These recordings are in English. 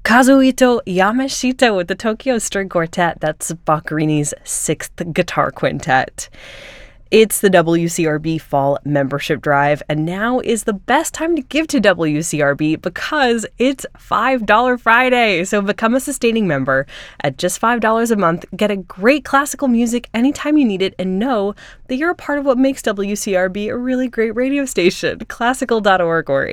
Kazuhito Yamashita with the Tokyo String Quartet. That's Boccherini's sixth guitar quintet. It's the WCRB Fall Membership Drive, and now is the best time to give to WCRB because it's $5 Friday. So become a sustaining member at just $5 a month. Get a great classical music anytime you need it, and know that you're a part of what makes WCRB a really great radio station. Classical.org or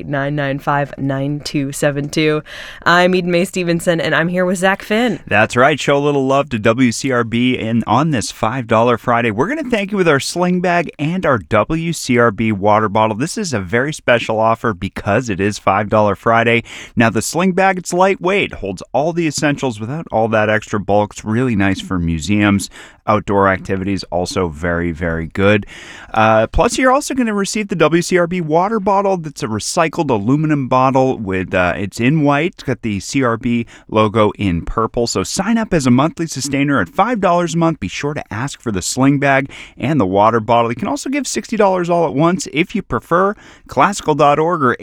888-995-9272. I'm Eden Mae Stevenson, and I'm here with Zach Finn. That's right. Show a little love to WCRB, and on this $5 Friday, we're going to thank you with our sling bag and our WCRB water bottle. This is a very special offer because it is $5 Friday. Now, the sling bag, it's lightweight, holds all the essentials without all that extra bulk. It's really nice for museums, outdoor activities, also very, very good. Plus, you're also going to receive the WCRB water bottle. That's a recycled aluminum bottle with it's in white. It's got the CRB logo in purple. So sign up as a monthly sustainer at $5 a month. Be sure to ask for the sling bag and the water bottle. You can also give $60 all at once if you prefer. Classical.org or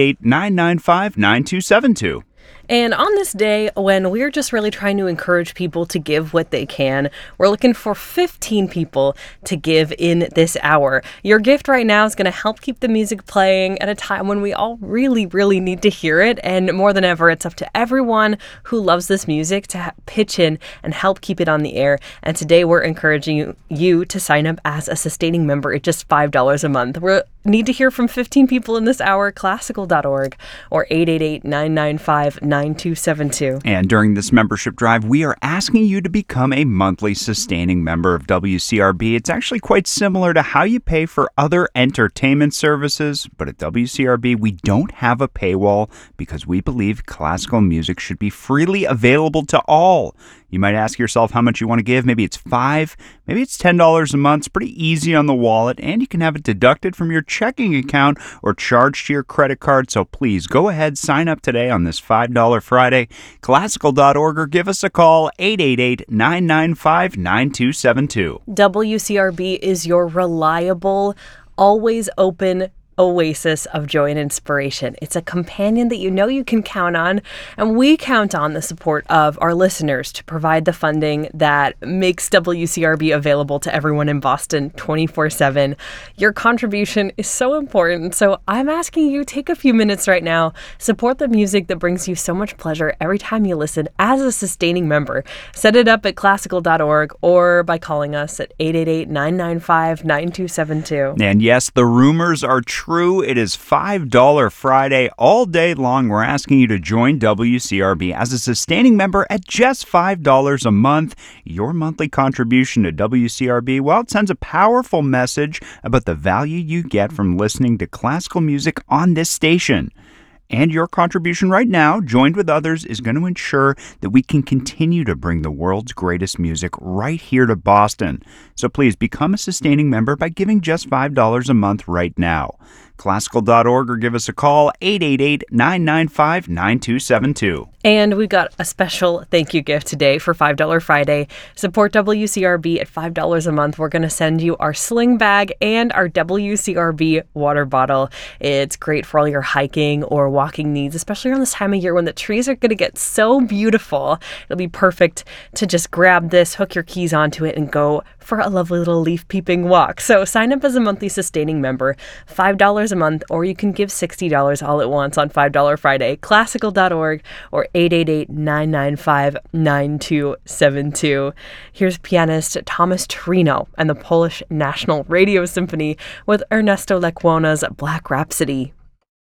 888-995-9272. And on this day, when we're just really trying to encourage people to give what they can, we're looking for 15 people to give in this hour. Your gift right now is going to help keep the music playing at a time when we all really, really need to hear it. And more than ever, it's up to everyone who loves this music to pitch in and help keep it on the air. And today, we're encouraging you to sign up as a sustaining member at just $5 a month. We need to hear from 15 people in this hour. Classical.org or 888-995-9272. And during this membership drive, we are asking you to become a monthly sustaining member of WCRB. It's actually quite similar to how you pay for other entertainment services, but at WCRB, we don't have a paywall because we believe classical music should be freely available to all. You might ask yourself how much you want to give. Maybe it's $5, maybe it's $10 a month. It's pretty easy on the wallet, and you can have it deducted from your checking account or charged to your credit card. So please go ahead, sign up today on this $5 Friday. Classical.org or give us a call, 888-995-9272. WCRB is your reliable, always open oasis of joy and inspiration. It's a companion that you know you can count on, and we count on the support of our listeners to provide the funding that makes WCRB available to everyone in Boston 24/7. Your contribution is so important, so I'm asking you, take a few minutes right now, support the music that brings you so much pleasure every time you listen as a sustaining member. Set it up at classical.org or by calling us at 888-995-9272. And yes, the rumors are true. It is $5 Friday all day long. We're asking you to join WCRB as a sustaining member at just $5 a month. Your monthly contribution to WCRB, well, it sends a powerful message about the value you get from listening to classical music on this station. And your contribution right now, joined with others, is going to ensure that we can continue to bring the world's greatest music right here to Boston. So please become a sustaining member by giving just $5 a month right now. Classical.org or give us a call, 888-995-9272. And we've got a special thank you gift today for $5 Friday. Support WCRB at $5 a month. We're going to send you our sling bag and our WCRB water bottle. It's great for all your hiking or walking needs, especially around this time of year when the trees are going to get so beautiful. It'll be perfect to just grab this, hook your keys onto it, and go for a lovely little leaf peeping walk. So sign up as a monthly sustaining member, $5 a month, or you can give $60 all at once on $5 Friday. Classical.org or 888-995-9272. Here's pianist Thomas Torino and the Polish National Radio Symphony with Ernesto Lecuona's Black Rhapsody.